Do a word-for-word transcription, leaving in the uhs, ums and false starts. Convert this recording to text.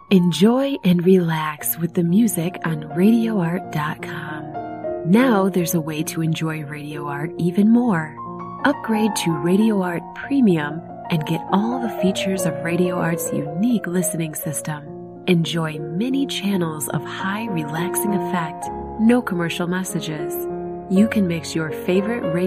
Enjoy and relax with the music on radio art dot com. Now there's a way to enjoy Radio Art even more. Upgrade to Radio Art Premium and get all the features of Radio Art's unique listening system. Enjoy many channels of high relaxing effect, no commercial messages. You can mix your favorite radio